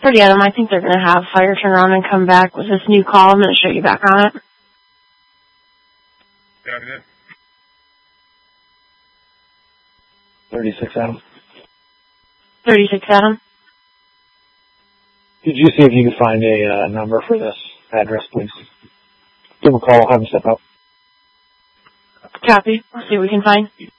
Pretty Adam, I think they're going to have fire turn around and come back with this new call. I'm going to show you back on it. Got it. 36 Adam. 36 Adam. Could you see if you could find a number for this address, please? Give them a call, have them step up. Copy. I'll see what we can find.